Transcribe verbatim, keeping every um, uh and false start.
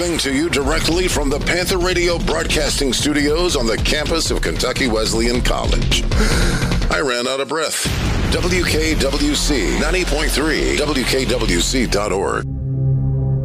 coming to you directly from the Panther Radio Broadcasting Studios on the campus of Kentucky Wesleyan College. I ran out of breath. W K W C ninety point three, W K W C dot org.